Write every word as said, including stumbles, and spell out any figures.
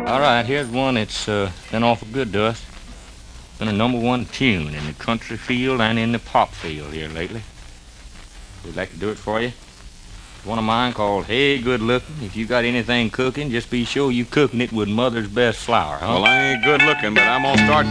All right, here's one that's uh, been awful good to us. Been a number one tune in the country field and in the pop field here lately. We'd like to do it for you. One of mine called Hey Good Looking. If you got anything cooking, just be sure you cooking it with Mother's Best Flour, huh? Well, I ain't good looking, but I'm gonna start